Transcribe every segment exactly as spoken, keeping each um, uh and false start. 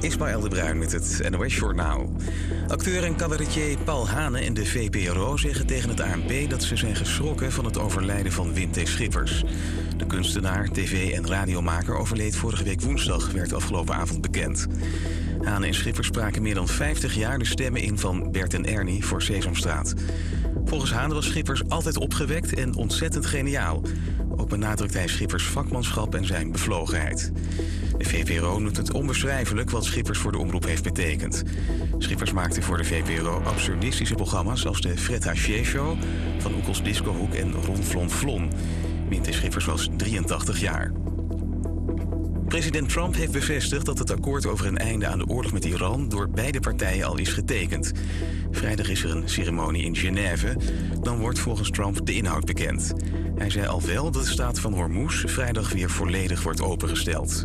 Ismaël de Bruin met het N O S-journaal. Acteur en cabaretier Paul Hane en de V P R O zeggen tegen het A N P dat ze zijn geschrokken van het overlijden van Wim T. Schippers. De kunstenaar, tv- en radiomaker overleed vorige week woensdag, werd afgelopen avond bekend. Hane en Schippers spraken meer dan vijftig jaar de stemmen in van Bert en Ernie voor Sesamstraat. Volgens Hane was Schippers altijd opgewekt en ontzettend geniaal. Ook benadrukt hij Schippers vakmanschap en zijn bevlogenheid. De V P R O noemt het onbeschrijfelijk wat Schippers voor de omroep heeft betekend. Schippers maakte voor de V P R O absurdistische programma's als de Fred Haché Show, Van Oekels Discohoek en Ron Flon Flon. Wim T. Schippers was drieëntachtig jaar. President Trump heeft bevestigd dat het akkoord over een einde aan de oorlog met Iran door beide partijen al is getekend. Vrijdag is er een ceremonie in Genève. Dan wordt volgens Trump de inhoud bekend. Hij zei al wel dat de staat van Hormuz vrijdag weer volledig wordt opengesteld.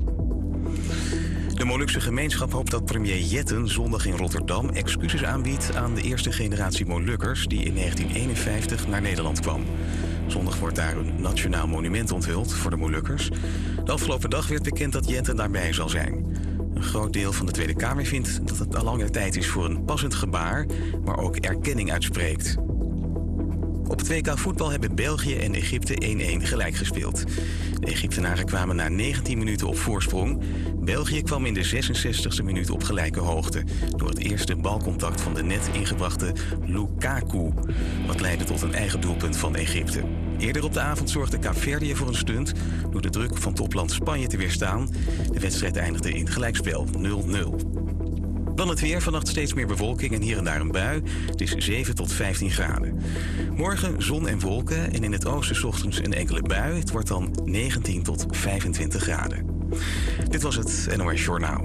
De Molukse gemeenschap hoopt dat premier Jetten zondag in Rotterdam excuses aanbiedt aan de eerste generatie Molukkers die in negentien eenenvijftig naar Nederland kwam. Zondag wordt daar een nationaal monument onthuld voor de Molukkers. De afgelopen dag werd bekend dat Jetten daarbij zal zijn. Een groot deel van de Tweede Kamer vindt dat het al langer tijd is voor een passend gebaar, maar ook erkenning uitspreekt. Op het W K voetbal hebben België en Egypte één-één gelijk gespeeld. De Egyptenaren kwamen na negentien minuten op voorsprong. België kwam in de zesenzestigste minuut op gelijke hoogte door het eerste balcontact van de net ingebrachte Lukaku, wat leidde tot een eigen doelpunt van Egypte. Eerder op de avond zorgde Kaapverdië voor een stunt door de druk van topland Spanje te weerstaan. De wedstrijd eindigde in gelijkspel nul nul. Dan het weer, vannacht steeds meer bewolking en hier en daar een bui. Het is zeven tot vijftien graden. Morgen zon en wolken en in het oosten 's ochtends een enkele bui. Het wordt dan negentien tot vijfentwintig graden. Dit was het N O S Journaal.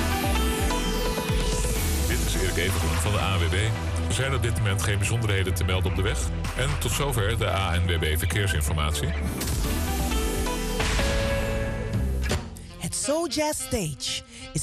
Dit is Erik Evengroen van de A N W B. Er zijn op dit moment geen bijzonderheden te melden op de weg. En tot zover de A N W B Verkeersinformatie. Het Soul Jazz Stage